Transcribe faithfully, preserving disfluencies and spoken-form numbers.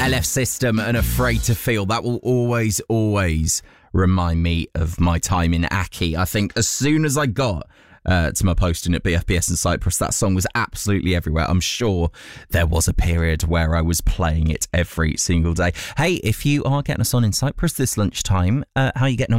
L F System and Afraid to Feel. That will always, always remind me of my time in Aki. I think as soon as I got uh, to my posting at B F B S in Cyprus, that song was absolutely everywhere. I'm sure there was a period where I was playing it every single day. Hey, if you are getting us on in Cyprus this lunchtime, uh, how are you getting on